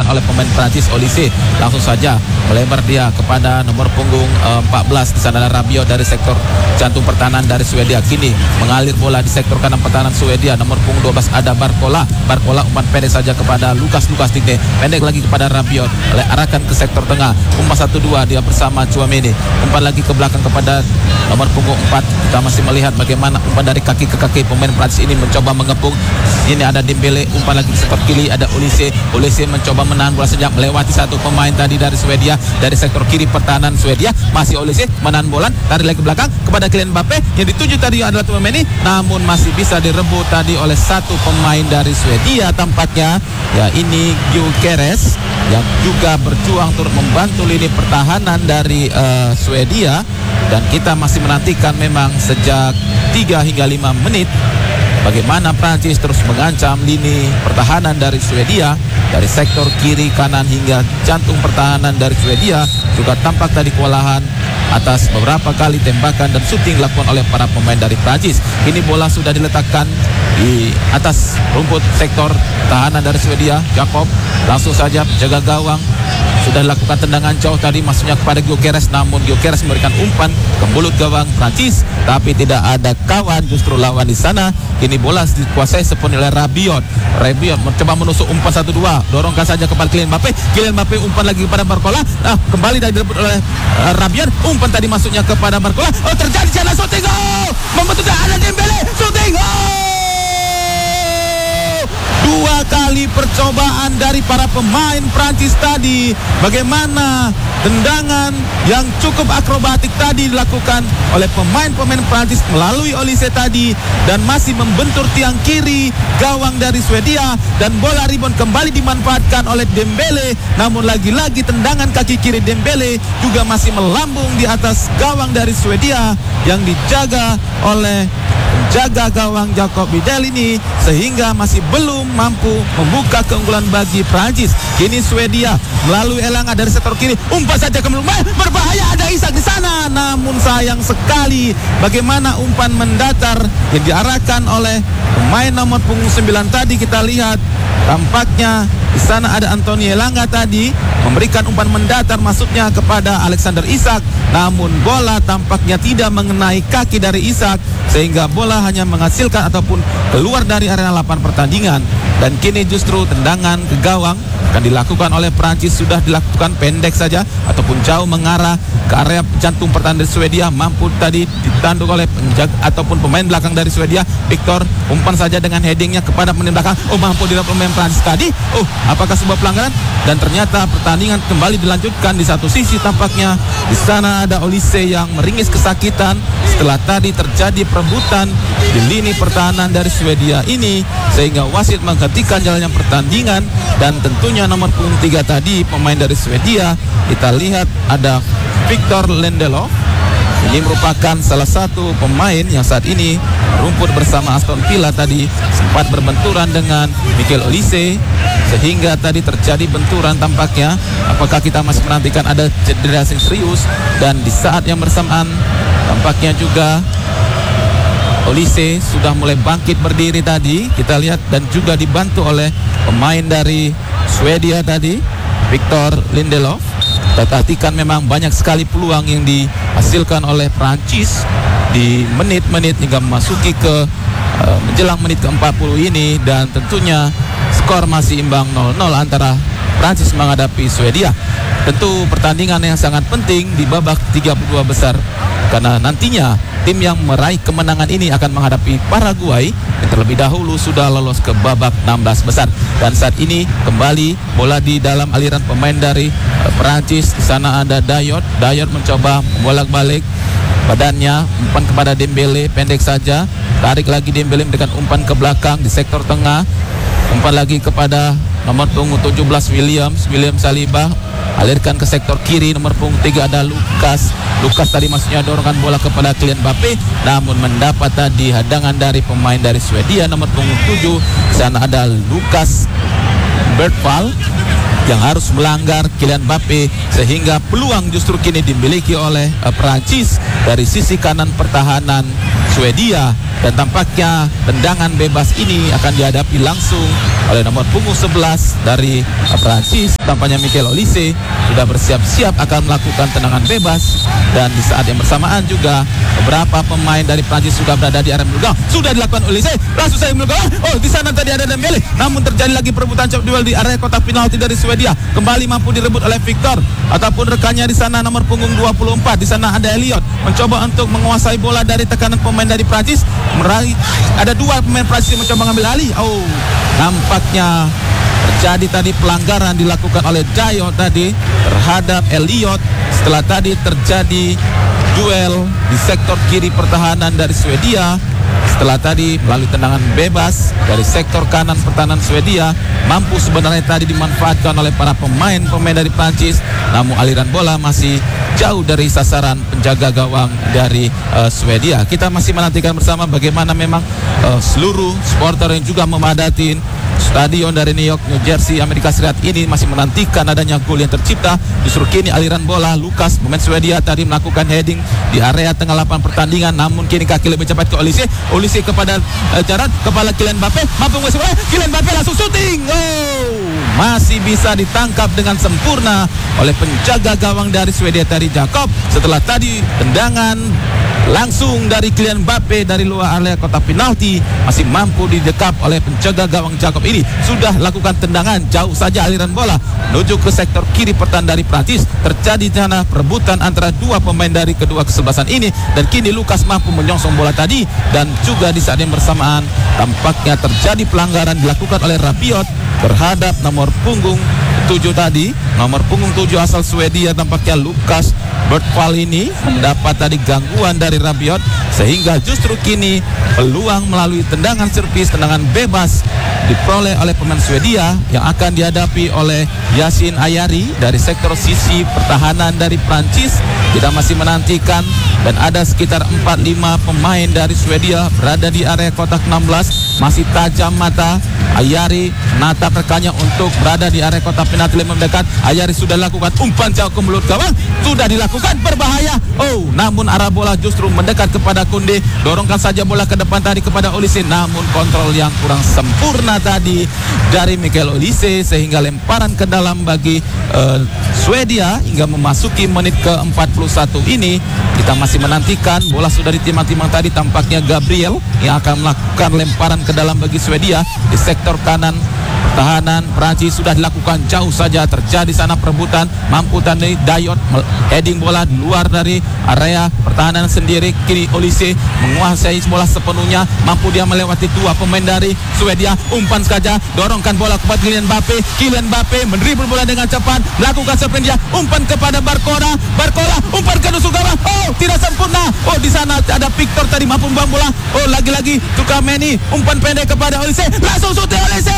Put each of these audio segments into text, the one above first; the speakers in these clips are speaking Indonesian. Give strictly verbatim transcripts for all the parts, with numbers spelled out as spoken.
oleh pemain Prancis Olise. Langsung saja melebar dia kepada nomor punggung uh, empat belas. Di sana ada Rabiot dari sektor jantung pertahanan dari Swedia. Kini mengalir bola di sektor kanan pertahanan Swedia. Nomor punggung dua belas ada Barcola. Barcola umpan pendek saja kepada Lukas Lukas Digne. Pendek lagi kepada Rabiot. Oleh arahkan ke sektor tengah. Umpan satu dua dia bersama Chouameni. Umpan lagi ke belakang kepada nomor punggung empat. Kita masih melihat bagaimana umpan dari kaki ke kaki pemain Prancis ini mencoba mengepung. Ini ada Dembele. Umpan lagi di sektor kiri ada Olise. Olise mencoba menahan bola sejak melewati satu pemain tadi dari Swedia. Dari sektor kiri pertahanan Swedia masih Olise menahan bola, tarik lagi ke belakang kepada Kylian Mbappe. Yang dituju tadi adalah Chouameni, namun masih bisa direbut tadi oleh satu pemain dari Swedia tampaknya. Ya, ini Gyökeres yang juga berjuang turut membantu lini pertahanan dari uh, Swedia. Dan kita masih menantikan memang sejak tiga hingga lima menit bagaimana Prancis terus mengancam lini pertahanan dari Swedia. Dari sektor kiri, kanan hingga jantung pertahanan dari Swedia juga tampak tadi kewalahan atas beberapa kali tembakan dan syuting dilakukan oleh para pemain dari Prancis. Ini bola sudah diletakkan di atas rumput sektor tahanan dari Swedia. Jakob langsung saja jaga gawang. Sudah dilakukan tendangan jauh tadi masuknya kepada Gyökeres, namun Gyökeres memberikan umpan ke mulut gawang Prancis, tapi tidak ada kawan justru lawan di sana. Kini bola dikuasai sepenuhnya oleh Rabiot. Rabiot mencoba menusuk umpan satu dua, dorongkan saja kepada Kylian Mbappe. Kylian Mbappe umpan lagi kepada Barcola. Nah, kembali dari direbut oleh uh, Rabiot. Umpan tadi masuknya kepada Barcola. Oh, terjadi sana shooting gol. Membentukkan ada Dembele, shooting gol. Dua kali percobaan dari para pemain Prancis tadi. Bagaimana tendangan yang cukup akrobatik tadi dilakukan oleh pemain-pemain Prancis melalui Olise tadi dan masih membentur tiang kiri gawang dari Swedia, dan bola rebound kembali dimanfaatkan oleh Dembele. Namun lagi-lagi tendangan kaki kiri Dembele juga masih melambung di atas gawang dari Swedia yang dijaga oleh penjaga gawang Jacob Bidel ini, sehingga masih belum mampu membuka keunggulan bagi Prancis. Kini Swedia melalui Elanga dari sektor kiri, umpan saja ke belakang, berbahaya, ada Isak di sana. Namun sayang sekali bagaimana umpan mendatar yang diarahkan oleh pemain nomor punggung sembilan tadi. Kita lihat tampaknya di sana ada Anthony Elanga tadi memberikan umpan mendatar masuknya kepada Alexander Isak, namun bola tampaknya tidak mengenai kaki dari Isak sehingga bola hanya menghasilkan ataupun keluar dari area lapangan pertandingan. Dan kini justru tendangan ke gawang akan dilakukan oleh Prancis, sudah dilakukan pendek saja ataupun jauh mengarah ke area jantung pertahanan dari Swedia. Mampu tadi ditanduk oleh penjaga ataupun pemain belakang dari Swedia, Victor. Umpan saja dengan headingnya kepada pemain belakang. Oh, mampu didapat pemain Prancis tadi. Oh, apakah sebuah pelanggaran? Dan ternyata pertandingan kembali dilanjutkan. Di satu sisi tampaknya di sana ada Olise yang meringis kesakitan setelah tadi terjadi perebutan di lini pertahanan dari Swedia ini, sehingga wasit menghentikan jalannya pertandingan. Dan tentunya nomor punggung tiga tadi pemain dari Swedia, kita lihat ada Victor Lindelof. Ini merupakan salah satu pemain yang saat ini rumput bersama Aston Villa tadi sempat berbenturan dengan Michael Olise, sehingga tadi terjadi benturan tampaknya. Apakah kita masih menantikan ada cedera yang serius? Dan di saat yang bersamaan tampaknya juga Olise sudah mulai bangkit berdiri tadi, kita lihat, dan juga dibantu oleh pemain dari Swedia tadi, Victor Lindelof. Perhatikan memang banyak sekali peluang yang dihasilkan oleh Prancis di menit-menit hingga memasuki ke uh, menjelang menit ke empat puluh ini, dan tentunya skor masih imbang nol nol antara Prancis menghadapi Swedia. Tentu pertandingan yang sangat penting di babak tiga puluh dua besar, karena nantinya tim yang meraih kemenangan ini akan menghadapi Paraguay yang terlebih dahulu sudah lolos ke babak enam belas besar. Dan saat ini kembali bola di dalam aliran pemain dari uh, Prancis. Di sana ada Dayot. Dayot mencoba bolak-balik badannya, umpan kepada Dembele, pendek saja. Tarik lagi Dembele memberikan umpan ke belakang di sektor tengah. Umpan lagi kepada nomor punggung tujuh belas Williams, William Saliba. Alirkan ke sektor kiri, nomor punggung tiga ada Lukas. Lukas tadi maksudnya dorongkan bola kepada Kylian Mbappe, namun mendapat tadi hadangan dari pemain dari Swedia nomor punggung tujuh. Di sana ada Lukas Bergvall yang harus melanggar Kylian Mbappe, sehingga peluang justru kini dimiliki oleh uh, Prancis dari sisi kanan pertahanan Swedia. Dan tampaknya tendangan bebas ini akan dihadapi langsung oleh nomor punggung sebelas dari Prancis. Tampaknya Michael Olise sudah bersiap-siap akan melakukan tendangan bebas. Dan di saat yang bersamaan juga beberapa pemain dari Prancis sudah berada di area belakang. Sudah dilakukan Olise, langsung saya belakang. Oh, di sana tadi ada Dembele. Namun terjadi lagi perebutan cop duel di area kotak penalti dari Swedia. Kembali mampu direbut oleh Victor ataupun rekannya di sana nomor punggung dua puluh empat. Di sana ada Elliot mencoba untuk menguasai bola dari tekanan pemain dari Prancis. Meraih, ada dua pemain Prancis yang mencoba mengambil alih. Oh, nampaknya terjadi tadi pelanggaran dilakukan oleh Dayot tadi terhadap Elliot setelah tadi terjadi duel di sektor kiri pertahanan dari Swedia. Setelah tadi melalui tendangan bebas dari sektor kanan pertahanan Swedia, mampu sebenarnya tadi dimanfaatkan oleh para pemain-pemain dari Prancis, namun aliran bola masih jauh dari sasaran penjaga gawang dari uh, Swedia. Kita masih menantikan bersama bagaimana memang uh, seluruh supporter yang juga memadati stadion dari New York, New Jersey, Amerika Serikat ini masih menantikan adanya gol yang tercipta. Justru kini aliran bola Lukas, pemain Swedia tadi melakukan heading di area tengah lapangan pertandingan, namun kini kaki lebih cepat ke Olise. Olise kepada uh, Jarat, kepala Kylian Mbappe, mampu menguasai bola. Kylian Mbappe langsung syuting. Oh, masih bisa ditangkap dengan sempurna oleh penjaga gawang dari Swedia tadi, Jakob. Setelah tadi tendangan langsung dari Kylian Mbappe dari luar area kotak penalti, masih mampu didekap oleh penjaga gawang Jakob ini. Sudah lakukan tendangan jauh saja aliran bola menuju ke sektor kiri pertahanan dari Prancis. Terjadi di sana perebutan antara dua pemain dari kedua kesebelasan ini, dan kini Lukas mampu menyongsong bola tadi. Dan juga di saat yang bersamaan tampaknya terjadi pelanggaran dilakukan oleh Rabiot terhadap nomor punggung tujuh tadi, nomor punggung tujuh asal Swedia, tampaknya Lukas Bertval ini mendapat tadi gangguan dari Rabiot, sehingga justru kini peluang melalui tendangan servis, tendangan bebas diperoleh oleh pemain Swedia yang akan dihadapi oleh Yasin Ayari dari sektor sisi pertahanan dari Prancis. Kita masih menantikan, dan ada sekitar empat lima pemain dari Swedia berada di area kotak enam belas. Masih tajam mata Ayari menatap rekannya untuk berada di area kotak penalti lebih mendekat. Ayari sudah lakukan umpan jauh ke mulut gawang, sudah dilakukan, berbahaya. Oh, namun arah bola justru mendekat kepada Kunde. Dorongkan saja bola ke depan tadi kepada Olise, namun kontrol yang kurang sempurna tadi dari Michael Olise sehingga lemparan ke dalam bagi uh, Swedia hingga memasuki menit ke empat puluh satu ini. Kita masih menantikan, bola sudah ditimang-timang tadi, tampaknya Gabriel yang akan melakukan lemparan ke dalam bagi Swedia di sektor kanan pertahanan Prancis. Sudah dilakukan jauh saja, terjadi sana perebutan, mampu tadi Dayot heading bola di luar dari area pertahanan sendiri. Kini Olise menguasai bola sepenuhnya, mampu dia melewati dua pemain dari Swedia. Umpan saja, dorongkan bola kepada Kylian Mbappe. Kylian Mbappe mendribble bola dengan cepat, melakukan sprint dia, umpan kepada Barcola. Barcola umpan ke nusuk gawang. Oh, tidak sempurna. Oh, di sana ada Victor tadi mampu membuang bola. Oh, lagi-lagi Tukameni umpan pendek kepada Olise, langsung syuting Olise.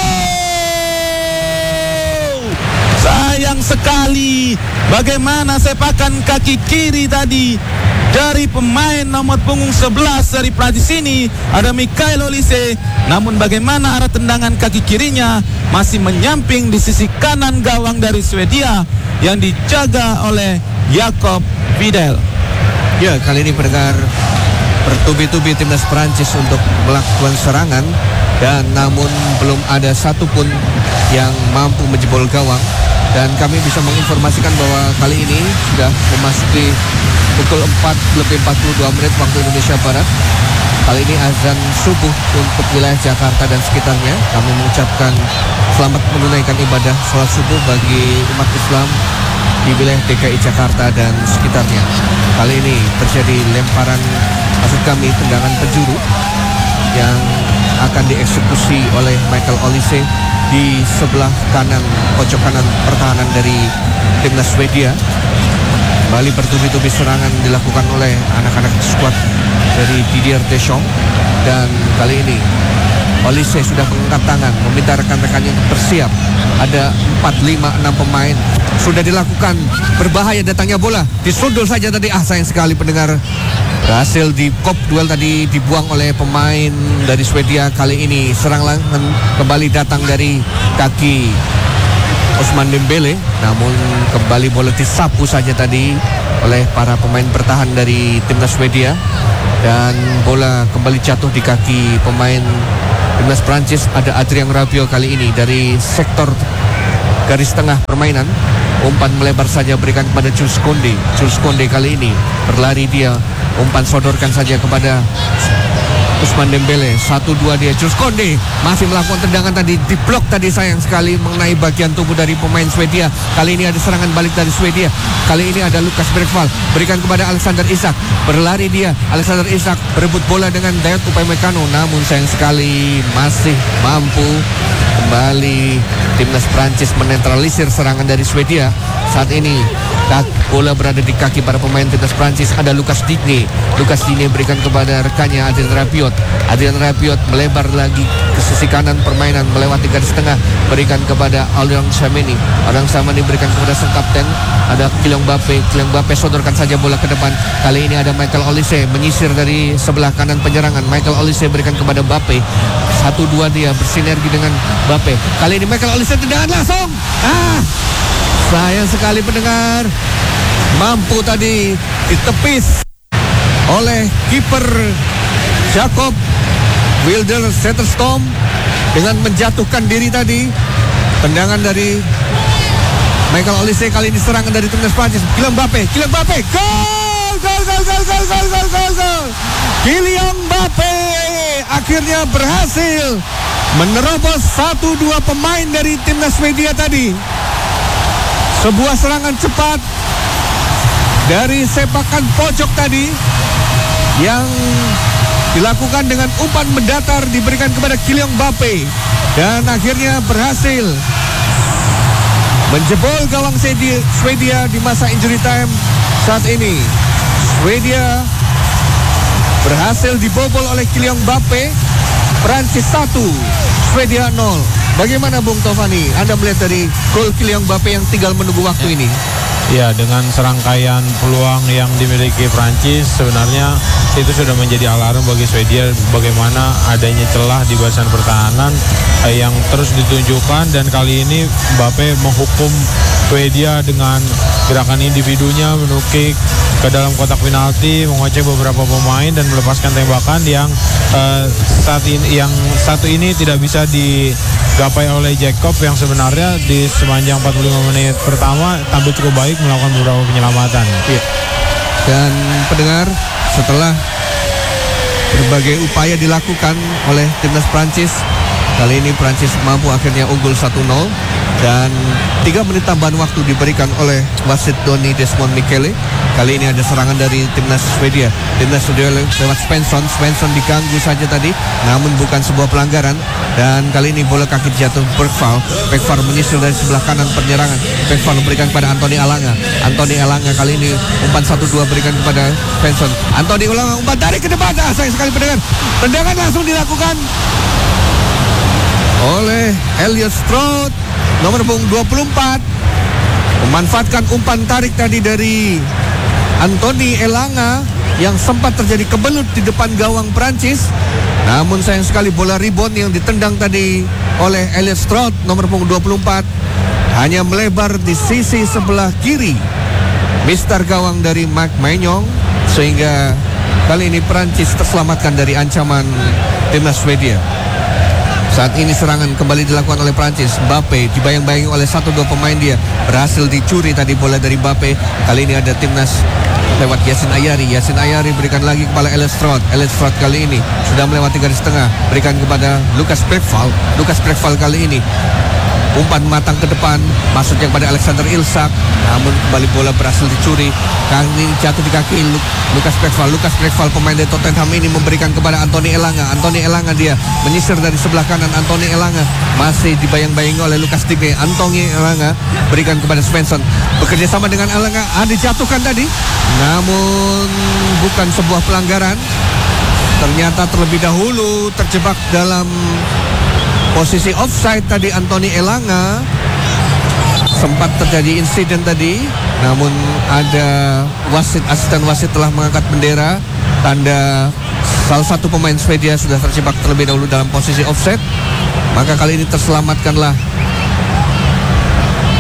Sayang sekali bagaimana sepakan kaki kiri tadi dari pemain nomor punggung sebelas dari Prancis ini, ada Michael Olise. Namun bagaimana arah tendangan kaki kirinya masih menyamping di sisi kanan gawang dari Swedia yang dijaga oleh Jakob Vidal. Ya, kali ini pendengar, bertubi-tubi timnas Prancis untuk melakukan serangan, dan namun belum ada satupun yang mampu menjebol gawang. Dan kami bisa menginformasikan bahwa kali ini sudah memasuki pukul empat lebih empat puluh dua menit waktu Indonesia Barat. Kali ini azan subuh untuk wilayah Jakarta dan sekitarnya. Kami mengucapkan selamat menunaikan ibadah sholat subuh bagi umat Islam di wilayah D K I Jakarta dan sekitarnya. Kali ini terjadi lemparan, maksud kami tendangan penjuru, yang akan dieksekusi oleh Michael Olise di sebelah kanan, pojok kanan pertahanan dari timnas Swedia. Kembali bertubi-tubi serangan dilakukan oleh anak-anak skuad dari Didier Deschamps, dan kali ini Olise sudah mengangkat tangan meminta rekan-rekannya untuk bersiap. Ada empat, lima, enam pemain. Sudah dilakukan, berbahaya datangnya bola, disundul saja tadi. Ah, sayang sekali pendengar, berhasil di kop duel tadi dibuang oleh pemain dari Swedia. Kali ini serang kembali datang dari kaki Ousmane Dembele, namun kembali bola disapu saja tadi oleh para pemain bertahan dari timnas Swedia, dan bola kembali jatuh di kaki pemain timnas Prancis. Ada Adrien Rabiot kali ini dari sektor garis tengah permainan. Umpan melebar saja berikan kepada Jules Koundé. Jules Koundé kali ini berlari dia, umpan sodorkan saja kepada Ousmane Dembele. Satu dua dia, Jules Koundé masih melakukan tendangan tadi, diblok tadi sayang sekali mengenai bagian tubuh dari pemain Swedia. Kali ini ada serangan balik dari Swedia. Kali ini ada Lucas Bergvall, berikan kepada Alexander Isak. Berlari dia, Alexander Isak berebut bola dengan Dayot Upamecano, namun sayang sekali masih mampu kembali timnas Prancis menetralisir serangan dari Swedia. Saat ini bola berada di kaki para pemain timnas Prancis. Ada Lucas Digne. Lucas Digne berikan kepada rekannya Adrien Rabiot. Adrien Rabiot melebar lagi ke sisi kanan permainan melewati garis tengah, berikan kepada Aurélien Tchouameni. Aurélien Tchouameni berikan kepada sang kapten, ada Kylian Mbappé. Kylian Mbappé sodorkan saja bola ke depan. Kali ini ada Michael Olise menyisir dari sebelah kanan penyerangan. Michael Olise berikan kepada Mbappé. Satu dua dia bersinergi dengan Mbappé. Kali ini Michael Olise tendangan langsung. Ah, sayang sekali pendengar, mampu tadi ditepis oleh kiper Jacob Wilder Zetterstorm dengan menjatuhkan diri tadi. Tendangan dari Michael Olise, kali ini serangan dari timnas Prancis. Kylian Mbappé, Kylian Mbappé, gol, gol, gol, gol, gol, gol, gol, gol, gol. Kylian Mbappé akhirnya berhasil menerobos satu dua pemain dari timnas Swedia tadi. Sebuah serangan cepat dari sepakan pojok tadi yang dilakukan dengan umpan mendatar diberikan kepada Kylian Mbappé, dan akhirnya berhasil menjebol gawang Swedia di masa injury time saat ini. Swedia berhasil dibobol oleh Kylian Mbappé. Prancis satu, Swedia nol. Bagaimana Bung Tovani, Anda melihat dari gol Kylian Mbappé yang tinggal menunggu waktu ini? Ya, dengan serangkaian peluang yang dimiliki Prancis, sebenarnya itu sudah menjadi alarm bagi Swedia bagaimana adanya celah di barisan pertahanan eh, yang terus ditunjukkan, dan kali ini Mbappé menghukum Swedia dengan gerakan individunya, menukik ke dalam kotak penalti, mengoceh beberapa pemain dan melepaskan tembakan yang eh, saat ini yang satu ini tidak bisa digapai oleh Jacob, yang sebenarnya di sepanjang empat puluh lima menit pertama tampil cukup baik melakukan beberapa penyelamatan. Ya. Dan pendengar, setelah berbagai upaya dilakukan oleh timnas Prancis, kali ini Prancis mampu akhirnya unggul satu nol, dan tiga menit tambahan waktu diberikan oleh wasit Donny Desmond Michele. Kali ini ada serangan dari timnas Swedia. Timnas Swedia lewat Svensson. Svensson diganggu saja tadi, namun bukan sebuah pelanggaran. Dan kali ini bola kaki jatuh Bergvall. Bergvall menyusul dari sebelah kanan penyerangan. Bergvall memberikan kepada Anthony Elanga. Anthony Elanga kali ini umpan satu dua berikan kepada Svensson. Anthony Elanga umpan tarik ke depan. Ah, sayang sekali pendengar. Tendangan langsung dilakukan oleh Elliot Stroud, nomor punggung dua puluh empat, memanfaatkan umpan tarik tadi dari Anthony Elanga yang sempat terjadi kebelut di depan gawang Prancis. Namun sayang sekali bola rebound yang ditendang tadi oleh Elliot Stroud, nomor punggung dua puluh empat, hanya melebar di sisi sebelah kiri mister gawang dari Marc Maignan, sehingga kali ini Prancis terselamatkan dari ancaman timnas Swedia. Saat ini serangan kembali dilakukan oleh Prancis. Mbappé dibayang-bayangi oleh satu dua pemain dia. Berhasil dicuri tadi bola dari Mbappé. Kali ini ada timnas lewat Yacine Ayari. Yacine Ayari berikan lagi kepada Elliot Stroud. Elliot Stroud kali ini sudah melewati garis tengah, berikan kepada Lucas Bergvall. Lucas Bergvall kali ini umpan matang ke depan, masuknya kepada Alexander Isak, namun kembali bola berhasil dicuri. Kali ini jatuh di kaki Lucas Bergvall. Lucas Bergvall pemain dari Tottenham ini memberikan kepada Anthony Elanga. Anthony Elanga dia menyisir dari sebelah kanan. Anthony Elanga masih dibayang-bayangi oleh Lucas Digne. Anthony Elanga berikan kepada Svensson. Bekerja sama dengan Elanga, ah, dijatuhkan tadi, namun bukan sebuah pelanggaran. Ternyata terlebih dahulu terjebak dalam posisi offside tadi Anthony Elanga. Sempat terjadi insiden tadi, namun ada wasit, asisten wasit telah mengangkat bendera tanda salah satu pemain Swedia sudah terjebak terlebih dahulu dalam posisi offside. Maka kali ini terselamatkanlah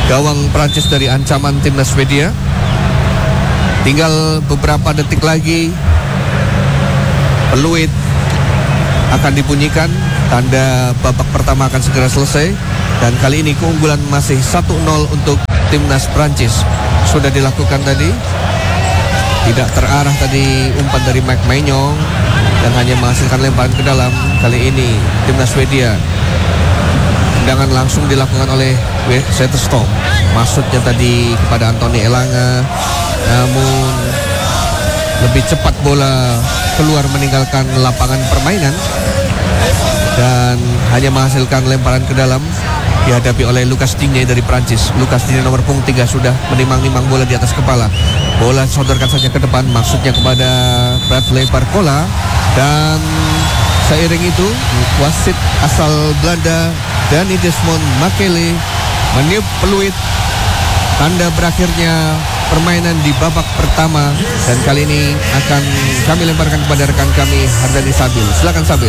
gawang Prancis dari ancaman timnas Swedia. Tinggal beberapa detik lagi peluit akan dibunyikan, tanda babak pertama akan segera selesai. Dan kali ini keunggulan masih satu nol untuk timnas Prancis. Sudah dilakukan tadi, tidak terarah tadi umpan dari Mike Maignan dan hanya menghasilkan lemparan ke dalam. Kali ini timnas Swedia, tendangan langsung dilakukan oleh Zetterstrom. Maksudnya tadi kepada Anthony Elanga, namun lebih cepat bola keluar meninggalkan lapangan permainan dan hanya menghasilkan lemparan ke dalam, dihadapi oleh Lucas Digne dari Prancis. Lucas Digne nomor punggung tiga sudah menimang-nimang bola di atas kepala. Bola disodorkan saja ke depan, maksudnya kepada Bradley Barcola. Dan seiring itu wasit asal Belanda Danny Desmond Makele meniup peluit tanda berakhirnya permainan di babak pertama. Dan kali ini akan kami lemparkan kepada rekan kami Hardani Sabil. Silakan Sabil.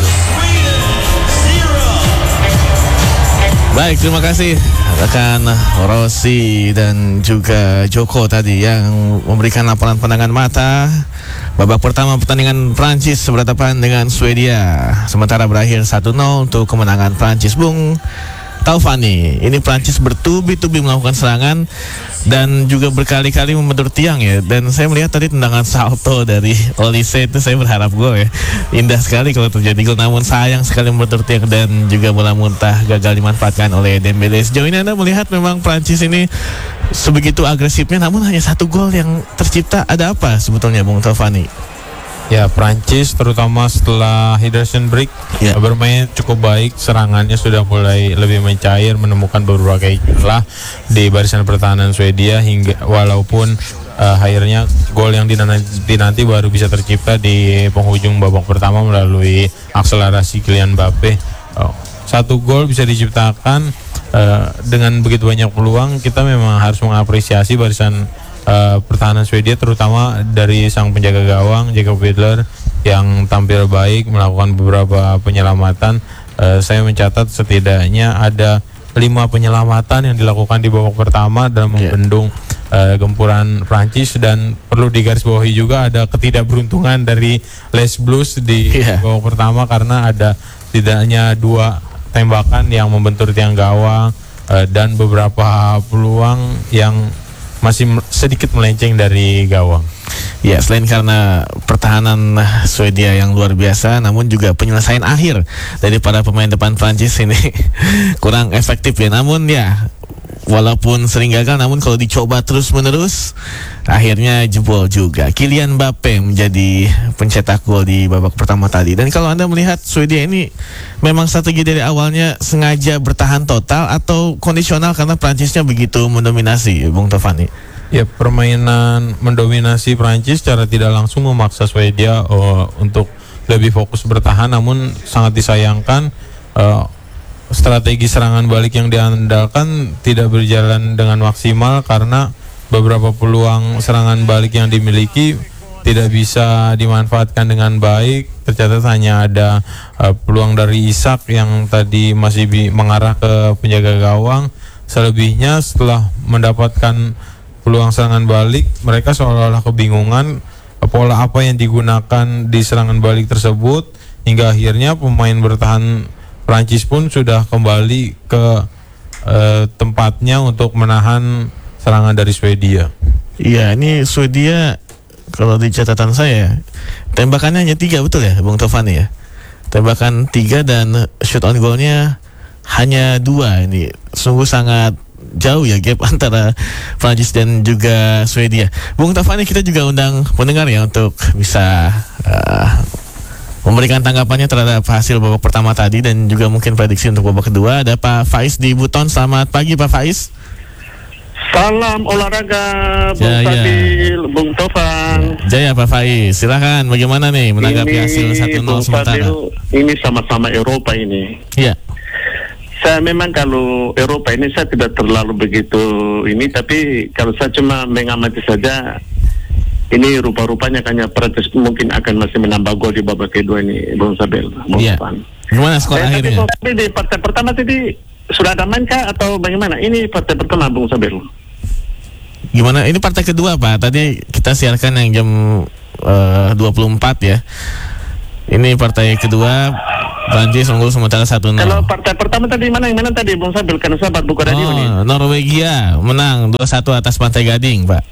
Baik, terima kasih rekan Rossi dan juga Joko tadi yang memberikan laporan pandangan mata babak pertama pertandingan Prancis berhadapan dengan Swedia. Sementara berakhir satu nol untuk kemenangan Prancis. Bung Taufani, ini Prancis bertubi-tubi melakukan serangan dan juga berkali-kali membentur tiang ya. Dan saya melihat tadi tendangan salto dari Olise itu, saya berharap gol ya. Indah sekali kalau terjadi gol, namun sayang sekali membentur tiang dan juga bola muntah gagal dimanfaatkan oleh Dembele. Sejauh ini Anda melihat memang Prancis ini sebegitu agresifnya, namun hanya satu gol yang tercipta. Ada apa sebetulnya Bung Taufani? Ya, Prancis terutama setelah hydration break ya, bermain cukup baik. Serangannya sudah mulai lebih mencair, menemukan berbagai celah di barisan pertahanan Swedia hingga walaupun uh, akhirnya gol yang dinanti nanti baru bisa tercipta di penghujung babak pertama melalui akselerasi Kylian Mbappe. Oh, satu gol bisa diciptakan uh, dengan begitu banyak peluang. Kita memang harus mengapresiasi barisan Uh, pertahanan Swedia, terutama dari sang penjaga gawang Jacob Widler yang tampil baik, melakukan beberapa penyelamatan. Uh, saya mencatat setidaknya ada lima penyelamatan yang dilakukan di babak pertama dalam membendung uh, gempuran Prancis. Dan perlu digarisbawahi juga ada ketidakberuntungan dari Les Blues di yeah. babak pertama, karena ada setidaknya dua tembakan yang membentur tiang gawang uh, dan beberapa peluang yang masih sedikit melenceng dari gawang. Ya, selain karena pertahanan Swedia yang luar biasa, namun juga penyelesaian akhir dari para pemain depan Prancis ini kurang efektif ya. Namun ya, walaupun sering gagal, namun kalau dicoba terus-menerus, akhirnya jebol juga. Kylian Mbappe menjadi pencetak gol di babak pertama tadi. Dan kalau Anda melihat Swedia ini memang strategi dari awalnya sengaja bertahan total atau kondisional karena Prancisnya begitu mendominasi, Bung Taufani? Ya, permainan mendominasi Prancis secara tidak langsung memaksa Swedia uh, untuk lebih fokus bertahan, namun sangat disayangkan uh, strategi serangan balik yang diandalkan tidak berjalan dengan maksimal karena beberapa peluang serangan balik yang dimiliki tidak bisa dimanfaatkan dengan baik. Tercatat hanya ada uh, peluang dari Isak yang tadi masih bi- mengarah ke penjaga gawang. Selebihnya setelah mendapatkan peluang serangan balik, mereka seolah-olah kebingungan uh, pola apa yang digunakan di serangan balik tersebut, hingga akhirnya pemain bertahan Prancis pun sudah kembali ke uh, tempatnya untuk menahan serangan dari Swedia. Iya, ini Swedia kalau di catatan saya tembakannya hanya tiga, betul ya Bung Taufani ya? Tembakan tiga dan shoot on goalnya hanya dua. Ini sungguh sangat jauh ya gap antara Prancis dan juga Swedia. Bung Taufani, kita juga undang pendengar ya untuk bisa uh, memberikan tanggapannya terhadap hasil babak pertama tadi dan juga mungkin prediksi untuk babak kedua. Ada Pak Faiz di Buton. Selamat pagi Pak Faiz. Salam olahraga Bung Jaya. Fadil, Bung Tovan. Jaya Pak Faiz, silakan bagaimana nih menanggapi ini, hasil satu nol sementara? Fadil, ini sama-sama Eropa ini. Iya. Saya memang kalau Eropa ini saya tidak terlalu begitu ini, tapi kalau saya cuma mengamati saja, ini rupa-rupanya kayaknya Prancis mungkin akan masih menambah gol di babak kedua ini, Bung Sabel. Iya. Gimana skor eh, akhirnya? Tapi di partai pertama tadi sudah ada main kah atau bagaimana? Ini partai pertama Bung Sabel. Gimana? Ini partai kedua Pak. Tadi kita siarkan yang jam uh, dua puluh empat ya. Ini partai kedua, Prancis unggul sementara satu nol. Kalau partai pertama tadi mana yang mana tadi Bung Sabel? Karena sahabat buka radio oh, nih. Norwegia menang dua satu atas Pantai Gading Pak.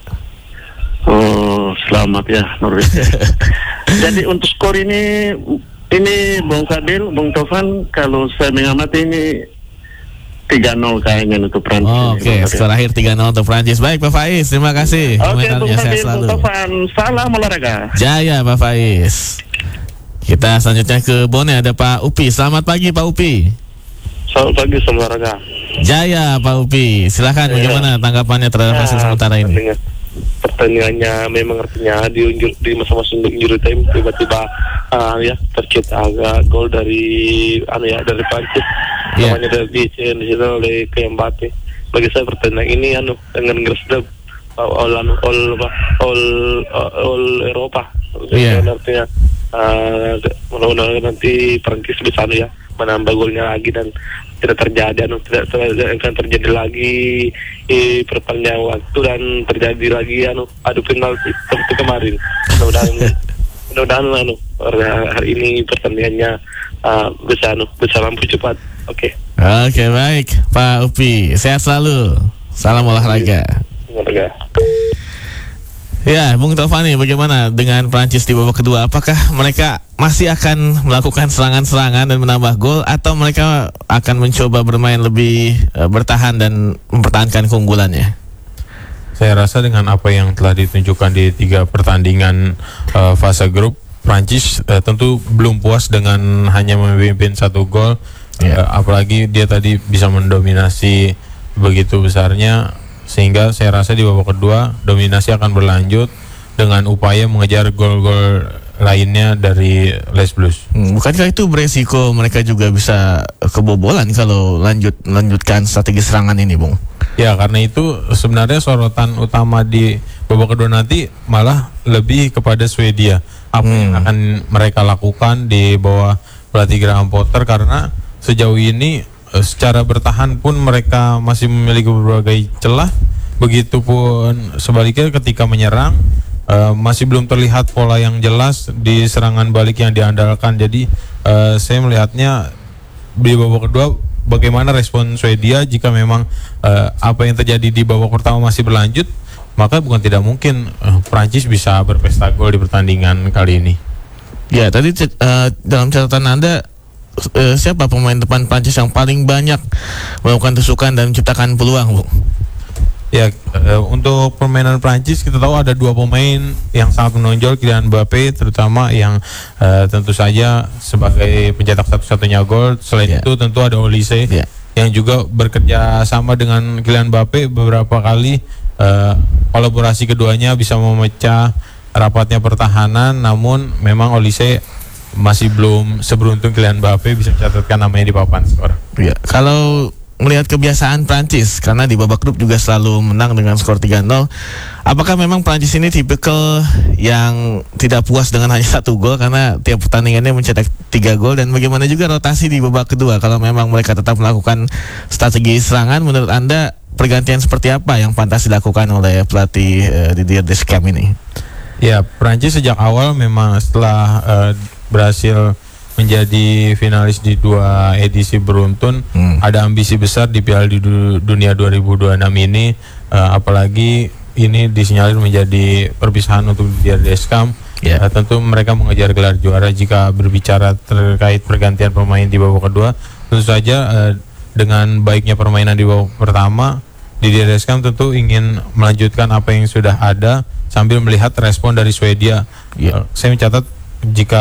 Oh, selamat ya Norwegia. Jadi untuk skor ini, ini Bung Sabel, Bung Tovan, kalau saya mengamati ini tiga nol kayaknya untuk Prancis. Oh, Oke, okay. Skor akhir tiga nol untuk Prancis. Baik Pak Faiz, terima kasih. Oke, okay, Bung Sabel, Bung Tovan, salam olahraga. Jaya Pak Faiz. Kita selanjutnya ke Bone, ada Pak Upi. Selamat pagi Pak Upi. Selamat pagi olahraga. Jaya Pak Upi, silakan ya. Bagaimana tanggapannya terhadap hasil ya, sementara ini? Pertandingannya memang artinya di unjur, di masa-masa injury time tiba-tiba uh, ya tercipta agak gol dari anu ya dari Prancis, yeah. namanya dari di situ oleh Mbappe. Bagi saya pertandingan ini anu dengan ngeresep all all all all, all Eropa. Yeah. Artinya uh, mudah-mudahan nanti Prancis bisa anu ya menambah golnya lagi dan tidak terjadi anu tidak akan terjadi lagi eh, perpanjangan waktu dan terjadi lagi anu adu penalti seperti kemarin. Mudah-mudahan mudah-mudahan anu hari ini pertandingannya uh, bisa anu bisa lampu cepat. Oke. Okay. Oke okay, baik Pak Upi, sehat selalu. Salam olahraga. Olahraga. Ya, Bung Tovani, bagaimana dengan Prancis di babak kedua? Apakah mereka masih akan melakukan serangan-serangan dan menambah gol, atau mereka akan mencoba bermain lebih uh, bertahan dan mempertahankan keunggulannya? Saya rasa dengan apa yang telah ditunjukkan di tiga pertandingan uh, fase grup, Prancis uh, tentu belum puas dengan hanya memimpin satu gol, yeah. uh, apalagi dia tadi bisa mendominasi begitu besarnya. Sehingga saya rasa di babak kedua dominasi akan berlanjut dengan upaya mengejar gol-gol lainnya dari Les Blues. Hmm, bukankah itu beresiko mereka juga bisa kebobolan kalau lanjut lanjutkan strategi serangan ini, Bung? Ya, karena itu sebenarnya sorotan utama di babak kedua nanti malah lebih kepada Swedia. Apa hmm. yang akan mereka lakukan di bawah pelatih Graham Potter, karena sejauh ini secara bertahan pun mereka masih memiliki berbagai celah. Begitupun sebaliknya ketika menyerang uh, masih belum terlihat pola yang jelas di serangan balik yang diandalkan. Jadi uh, saya melihatnya di babak kedua bagaimana respon Swedia jika memang uh, apa yang terjadi di babak pertama masih berlanjut, maka bukan tidak mungkin uh, Prancis bisa berpesta gol di pertandingan kali ini. Ya, tadi uh, dalam catatan Anda, Uh, siapa pemain depan Prancis yang paling banyak melakukan tusukan dan menciptakan peluang, Bu? Ya, uh, untuk permainan Prancis kita tahu ada dua pemain yang sangat menonjol, Kylian Mbappe terutama yang uh, tentu saja sebagai pencetak satu-satunya gol. Selain yeah. itu tentu ada Olise yeah. yang juga bekerja sama dengan Kylian Mbappe beberapa kali. Uh, kolaborasi keduanya bisa memecah rapatnya pertahanan, namun memang Olise masih belum seberuntung Kylian Mbappe bisa mencatatkan namanya di papan skor. Ya, kalau melihat kebiasaan Prancis, karena di babak grup juga selalu menang dengan skor tiga nol, apakah memang Prancis ini tipikal yang tidak puas dengan hanya satu gol, karena tiap pertandingannya mencetak tiga gol, dan bagaimana juga rotasi di babak kedua kalau memang mereka tetap melakukan strategi serangan? Menurut Anda pergantian seperti apa yang pantas dilakukan oleh pelatih uh, Didier Deschamps ini? Ya, Prancis sejak awal memang setelah uh, berhasil menjadi finalis di dua edisi beruntun, hmm. ada ambisi besar di Piala di Dunia dua ribu dua puluh enam ini, uh, apalagi ini disinyalir menjadi perpisahan untuk Didier Deschamps. Yeah. Uh, tentu mereka mengejar gelar juara. Jika berbicara terkait pergantian pemain di babak kedua, tentu saja uh, dengan baiknya permainan di babak pertama, Didier Deschamps tentu ingin melanjutkan apa yang sudah ada sambil melihat respon dari Swedia. Yeah. Uh, saya mencatat jika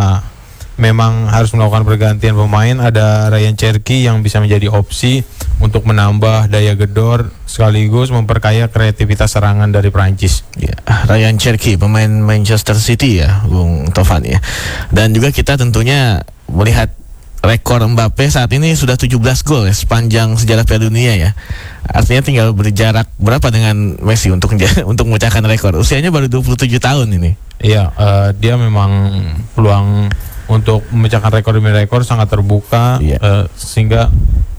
memang harus melakukan pergantian pemain, ada Ryan Cherki yang bisa menjadi opsi untuk menambah daya gedor sekaligus memperkaya kreativitas serangan dari Prancis. Ya, Ryan Cherki, pemain Manchester City ya, Bung Tovan ya. Dan juga kita tentunya melihat rekor Mbappe saat ini sudah tujuh belas gol ya, sepanjang sejarah Piala Dunia ya. Artinya tinggal berjarak berapa dengan Messi untuk untuk memecahkan rekor. Usianya baru dua puluh tujuh tahun ini. Iya, uh, dia memang peluang untuk memecahkan rekor demi rekor sangat terbuka, yeah. uh, sehingga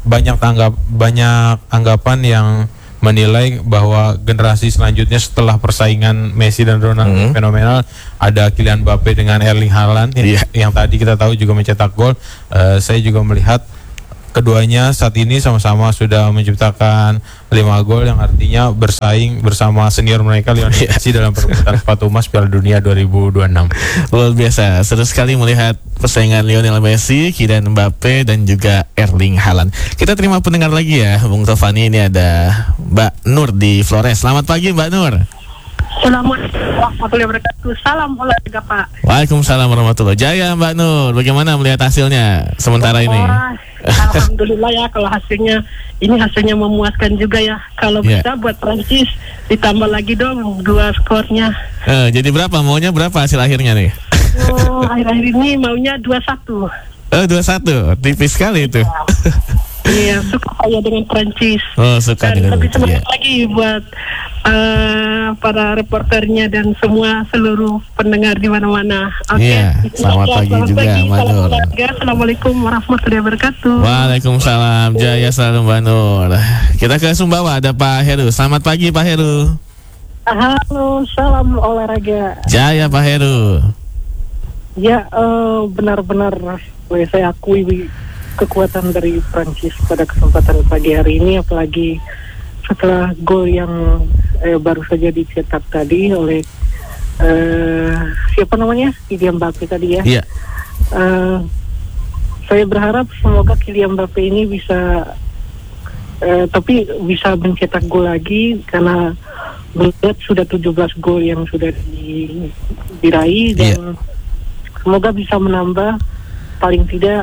banyak tanggap banyak anggapan yang menilai bahwa generasi selanjutnya setelah persaingan Messi dan Ronaldo Hmm. fenomenal, ada Kylian Mbappe dengan Erling Haaland yang, Iya. yang tadi kita tahu juga mencetak gol. Eh, saya juga melihat keduanya saat ini sama-sama sudah menciptakan lima gol, yang artinya bersaing bersama senior mereka Lionel Messi dalam perebutan sepatu emas Piala Dunia dua ribu dua puluh enam. Luar biasa, seru sekali melihat persaingan Lionel Messi, Kylian Mbappe dan juga Erling Haaland. Kita terima pendengar lagi ya, Bung Tovani. Ini ada Mbak Nur di Flores. Selamat pagi Mbak Nur. Assalamualaikum warahmatullahi wabarakatuh. Salam olahraga Pak. Waalaikumsalam warahmatullahi wabarakatuh. Jaya Mbak Nur, bagaimana melihat hasilnya sementara ini? Wah, alhamdulillah ya kalau hasilnya ini hasilnya memuaskan juga ya. Kalau Ya. bisa buat Prancis ditambah lagi dong dua skornya. Eh, jadi berapa? Maunya berapa hasil akhirnya nih? Oh, akhir-akhir ini maunya dua satu. Eh, dua satu, tipis sekali itu. Iya, suka saya dengan Prancis. Oh, suka Dan dengan lebih itu, semangat ya. lagi buat eh, para reporternya dan semua seluruh pendengar di mana-mana. Oke. Iya, Itu selamat saja. pagi Selamat juga, pagi, Mbak salam Nur. olahraga. Assalamualaikum warahmatullahi wabarakatuh. Waalaikumsalam, jaya selalu Mbak Nur. Kita ke Sumbawa, ada Pak Heru. Selamat pagi Pak Heru. Halo, salam olahraga. Jaya Pak Heru. Ya, eh, benar-benar boleh saya akui wi- kekuatan dari Prancis pada kesempatan pagi hari ini, apalagi setelah gol yang eh, baru saja dicetak tadi oleh eh, siapa namanya, Kylian Mbappe tadi ya. Iya. Eh, saya berharap semoga Kylian Mbappe ini bisa, eh, tapi bisa mencetak gol lagi, karena melihat sudah tujuh belas gol yang sudah di, diraih, dan semoga bisa menambah paling tidak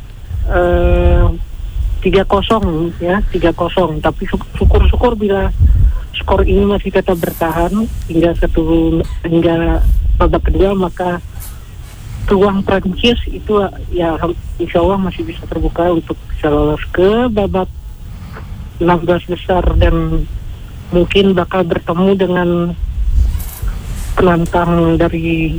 eh, tiga kosong ya, tiga kosong. Tapi syuk- syukur-syukur bila skor ini masih tetap bertahan hingga satu hingga babak kedua, maka peluang Prancis itu ya insya Allah masih bisa terbuka untuk bisa lolos ke babak enam belas besar, dan mungkin bakal bertemu dengan penantang dari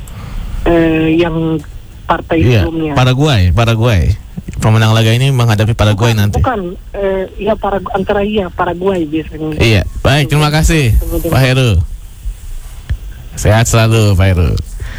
eh, yang partai Iya, sebelumnya. Paraguay, Paraguay. Pemenang laga ini menghadapi Paraguay bukan, nanti. Bukan, eh, ya para, antara iya Paraguay biasanya. Iya, baik, terima kasih Pak Heru. Sehat selalu Pak Heru.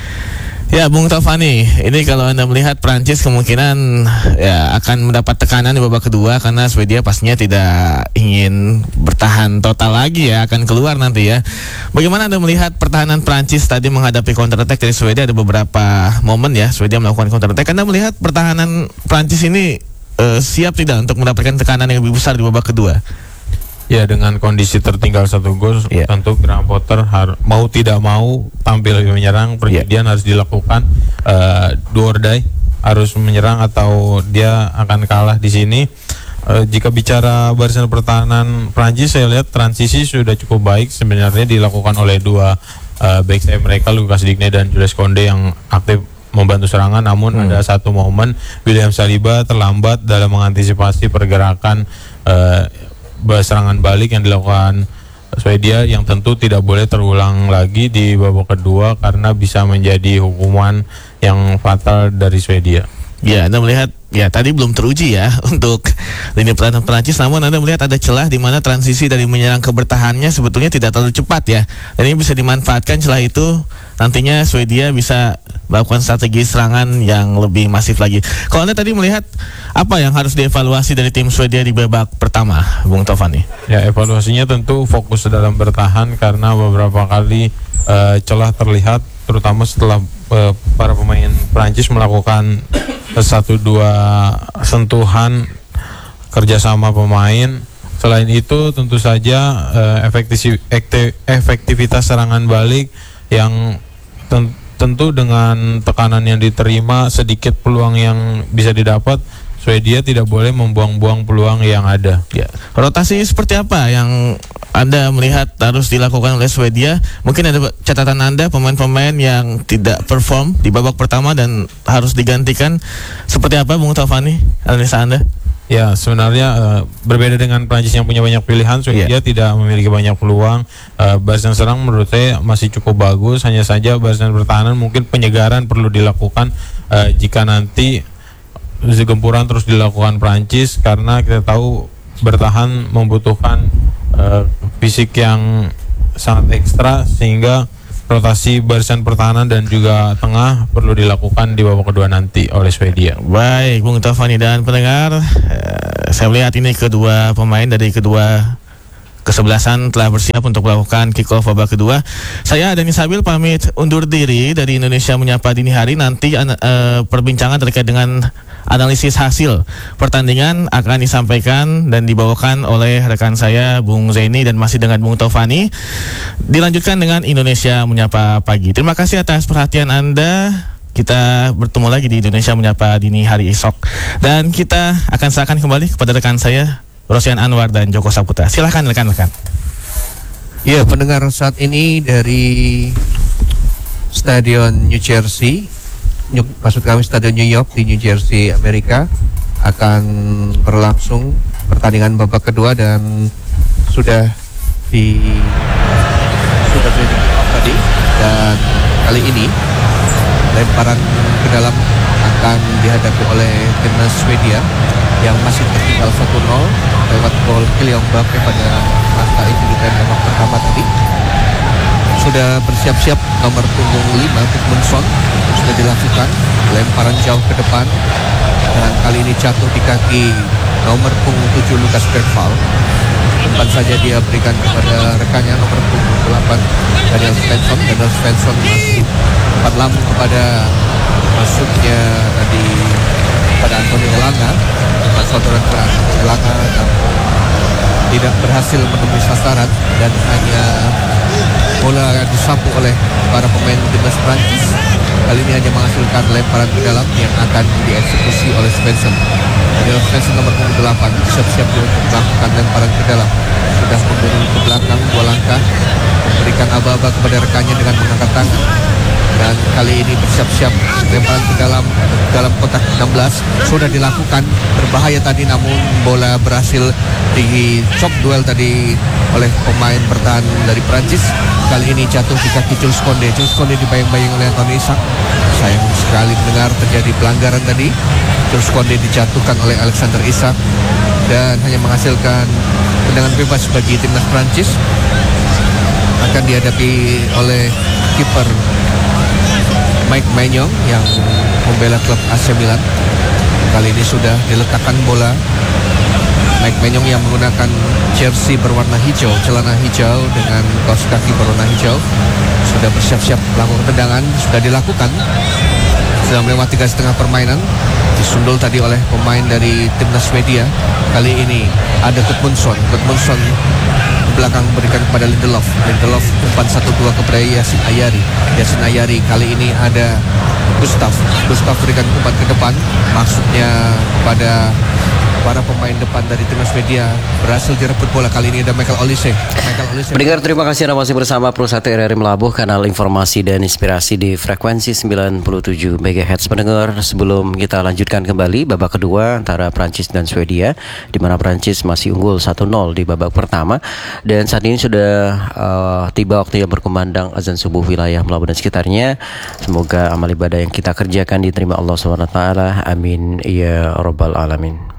Ya, Bung Tovani, ini kalau Anda melihat Prancis kemungkinan ya akan mendapat tekanan di babak kedua, karena Swedia pastinya tidak ingin bertahan total lagi ya, akan keluar nanti ya. Bagaimana Anda melihat pertahanan Prancis tadi menghadapi counter attack dari Swedia? Ada beberapa momen ya Swedia melakukan counter attack. Anda melihat pertahanan Prancis ini eh, siap tidak untuk mendapatkan tekanan yang lebih besar di babak kedua? Ya, dengan kondisi tertinggal satu gol, Iya. tentu Graham Potter har- mau tidak mau tampil lebih menyerang. Perjudian harus dilakukan, uh, do or die, harus menyerang atau dia akan kalah di sini. Uh, jika bicara barisan pertahanan Prancis, saya lihat transisi sudah cukup baik sebenarnya dilakukan oleh dua uh, back sayap mereka, Lucas Digne dan Jules Koundé, yang aktif membantu serangan. Namun Hmm. ada satu momen William Saliba terlambat dalam mengantisipasi pergerakan uh, serangan balik yang dilakukan Swedia, yang tentu tidak boleh terulang lagi di babak kedua karena bisa menjadi hukuman yang fatal dari Swedia. Ya, Anda melihat ya tadi belum teruji ya untuk lini pertahanan Prancis, namun Anda melihat ada celah di mana transisi dari menyerang ke bertahannya sebetulnya tidak terlalu cepat ya. Dan ini bisa dimanfaatkan, celah itu nantinya Swedia bisa melakukan strategi serangan yang lebih masif lagi. Kalau Anda tadi melihat apa yang harus dievaluasi dari tim Swedia di babak pertama, Bung Tovani? Ya, evaluasinya tentu fokus dalam bertahan karena beberapa kali eh, celah terlihat, terutama setelah eh, para pemain Prancis melakukan satu dua sentuhan kerjasama pemain. Selain itu tentu saja eh, efektivi- ekte- efektivitas serangan balik yang ten- tentu dengan tekanan yang diterima, sedikit peluang yang bisa didapat, Swedia tidak boleh membuang-buang peluang yang ada. Ya, rotasi seperti apa yang Anda melihat harus dilakukan oleh Swedia? Mungkin ada catatan Anda pemain-pemain yang tidak perform di babak pertama dan harus digantikan. Seperti apa, Bung Tovani, analisa Anda? Ya, sebenarnya uh, berbeda dengan Prancis yang punya banyak pilihan, Swedia Yeah. tidak memiliki banyak peluang. Uh, barisan serang menurut saya masih cukup bagus, hanya saja barisan pertahanan mungkin penyegaran perlu dilakukan uh, jika nanti gempuran terus dilakukan Prancis karena kita tahu bertahan membutuhkan uh, fisik yang sangat ekstra, sehingga rotasi barisan pertahanan dan juga tengah perlu dilakukan di babak kedua nanti oleh Swedia. Baik, Bung Taufani dan pendengar, eh, saya melihat ini kedua pemain dari kedua kesebelasan telah bersiap untuk melakukan kick off babak kedua. Saya Dani Sabil pamit undur diri dari Indonesia Menyapa Dini Hari. Nanti uh, perbincangan terkait dengan analisis hasil pertandingan akan disampaikan dan dibawakan oleh rekan saya Bung Zaini dan masih dengan Bung Taufani. Dilanjutkan dengan Indonesia Menyapa Pagi. Terima kasih atas perhatian Anda. Kita bertemu lagi di Indonesia Menyapa Dini Hari esok. Dan kita akan serahkan kembali kepada rekan saya Rosian Anwar dan Joko Saputra. Silahkan rekan-rekan. Ya, pendengar, saat ini dari Stadion New Jersey, New, maksud kami Stadion New York di New Jersey, Amerika, akan berlangsung pertandingan babak kedua dan sudah di sudah di off tadi, dan kali ini lemparan ke dalam akan dihadapi oleh timnas Swedia yang masih tertinggal satu nol lewat gol Kylian Mbappe pada masa injury babak pertama tadi. Sudah bersiap-siap nomor punggung lima Gudmundsson, sudah dilakukan lemparan jauh ke depan dan kali ini jatuh di kaki nomor punggung tujuh Lukas Bergvall. Umpan saja dia berikan kepada rekannya nomor punggung delapan Daniel Svensson. Daniel Svensson masih empat lambung kepada masuknya tadi pada Anthony Elanga, saudara Anthony Elanga, namun tidak berhasil menemui sasaran dan hanya bola disapu oleh para pemain timnas Prancis. Kali ini hanya menghasilkan lemparan ke dalam yang akan dieksekusi oleh Svensson. Daniel Svensson nomor punggung delapan siap-siap untuk melakukan lemparan ke dalam. Sudah mundur ke belakang dua langkah, memberikan aba-aba kepada rekannya dengan mengangkat tangan. Dan kali ini bersiap-siap lemparan ke dalam dalam kotak enam belas sudah dilakukan, berbahaya tadi namun bola berhasil dicop duel tadi oleh pemain bertahan dari Prancis. Kali ini jatuh di kaki Jules Koundé. Jules Koundé dibayang-bayang oleh Anthony Isak. Sayang sekali mendengar terjadi pelanggaran tadi. Jules Koundé dijatuhkan oleh Alexander Isak dan hanya menghasilkan tendangan bebas bagi timnas Prancis. Akan dihadapi oleh kiper Mike Maignan yang membela klub A C Milan. Kali ini sudah diletakkan bola. Mike Maignan yang menggunakan jersey berwarna hijau, celana hijau dengan kaos kaki berwarna hijau, sudah bersiap-siap melakukan tendangan. Sudah dilakukan. Sudah melewati tiga setengah permainan. Disundul tadi oleh pemain dari timnas Swedia. Kali ini ada Gudmundsson. Gudmundsson belakang berikan kepada Lindelof. Lindelof umpan satu dua kepada Yasin Ayari. Yasin Ayari kali ini ada Gustav. Gustav berikan umpan ke depan, maksudnya kepada para pemain depan dari timnas Swedia. Berhasil direbut bola. Kali ini ada Michael Olise. Michael Olise. Pendengar, terima kasih Anda masih bersama Pro satu R R I Melabuh, kanal informasi dan inspirasi di frekuensi sembilan puluh tujuh megahertz. Pendengar, sebelum kita lanjutkan kembali babak kedua antara Prancis dan Swedia, di mana Prancis masih unggul satu nol di babak pertama, dan saat ini sudah uh, tiba waktu yang berkumandang azan subuh wilayah Melabuh dan sekitarnya. Semoga amal ibadah yang kita kerjakan diterima Allah subhanahu wa taala. Amin ya rabbal alamin.